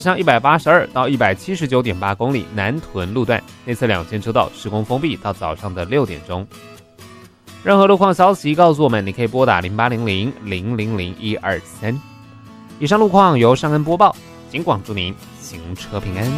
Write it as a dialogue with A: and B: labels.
A: 上182到179.8公里南屯路段内侧2线车道施工封闭到早上的6点钟。任何路况消息告诉我们，你可以拨打0800-000-123。以上路况由尚恩播报，警广祝您行车平安。